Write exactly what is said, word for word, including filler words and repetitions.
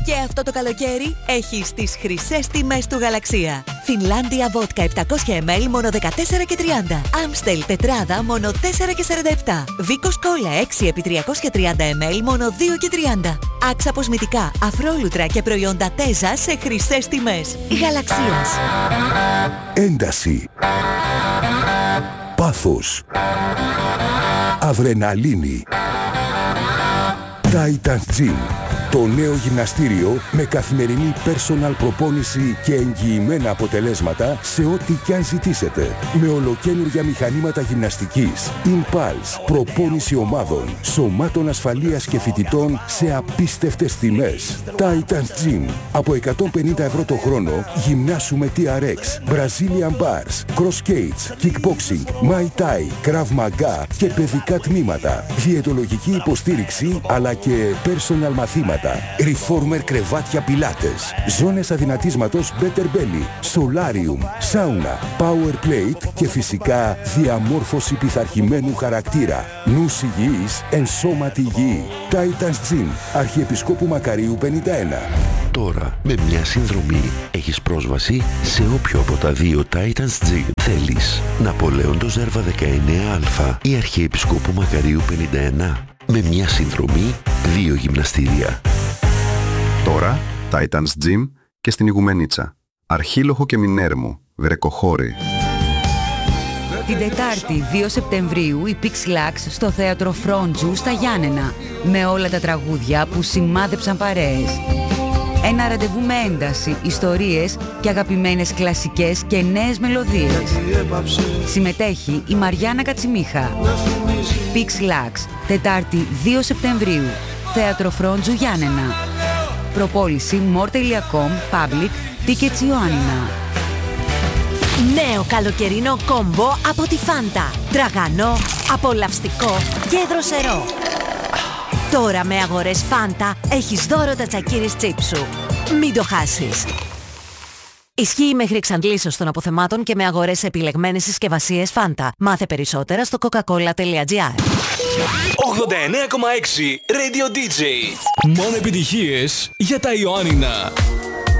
Και αυτό το καλοκαίρι έχεις τις χρυσές τιμές του Γαλαξία. Φινλάνδια Βότκα επτακόσια μιλιλίτρια μόνο δεκατέσσερα και τριάντα. Άμστελ τετράδα μόνο τέσσερα και σαράντα επτά. Βίκος Κόλλα έξι επί τριακόσια τριάντα μιλιλίτρια μόνο δύο και τριάντα. Άξα αποσμητικά, αφρόλουτρα και προϊόντα Τέζα σε χρυσές τιμές. Γαλαξίας. Ένταση. Πάθος. Αδρεναλίνη. Titans Gym. Το νέο γυμναστήριο με καθημερινή personal προπόνηση και εγγυημένα αποτελέσματα σε ό,τι κι αν ζητήσετε. Με ολοκαίνουργια μηχανήματα γυμναστικής, Impulse, προπόνηση ομάδων, σωμάτων ασφαλείας και φοιτητών σε απίστευτες τιμές. Titans Gym. Από εκατόν πενήντα ευρώ το χρόνο γυμνάσου με τι αρ εξ, Brazilian Bars, Cross Cage, Kickboxing, Muay Thai, Krav Maga και παιδικά τμήματα. Διαιτολογική υποστήριξη αλλά και personal μαθήματα. Reformer κρεβάτια πιλάτες, ζώνες αδυνατίσματος Better Belly, Solarium, Sauna, Power Plate και φυσικά διαμόρφωση πειθαρχημένου χαρακτήρα. Νους υγιής, εν σώματι υγιή. Titans Gym, Αρχιεπισκόπου Μακαρίου πενήντα ένα. Τώρα, με μια συνδρομή, έχεις πρόσβαση σε όποιο από τα δύο Titans Gym θέλεις. Ναπολέοντος Ζέρβα δεκαεννέα α ή Αρχιεπισκόπου Μακαρίου πενήντα ένα. Με μια συνδρομή, δύο γυμναστήρια. Τώρα, Titans Gym και στην Ιγουμενίτσα. Αρχίλοχο και Μινέρμου, Βρεκοχώρη. Την Τετάρτη δύο Σεπτεμβρίου η Pixlax στο θέατρο Φρόντζου στα Γιάννενα. Με όλα τα τραγούδια που σημάδεψαν παρέες. Ένα ραντεβού με ένταση, ιστορίες και αγαπημένες κλασικές και νέες μελωδίες. Συμμετέχει η Μαριάννα Κατσιμίχα. Pixlax, Τετάρτη δύο Σεπτεμβρίου, θέατρο Φρόντζου Γιάννενα. Προπόληση more τελεία com, public, tickets Ιωάννινα. Νέο καλοκαιρινό κόμπο από τη Φάντα. Τραγανό, απολαυστικό και δροσερό. Τώρα με αγορές Φάντα έχεις δώρο τα τσακίρις τσίπ σου. Μην το χάσεις. Ισχύει μέχρι εξαντλήσεως των αποθεμάτων και με αγορές σε επιλεγμένες συσκευασίες Φάντα. Μάθε περισσότερα στο coca-cola τελεία gr. ογδόντα εννέα κόμμα έξι Radio ντι τζέι. Μόνο επιτυχίες για τα Ιωάννινα.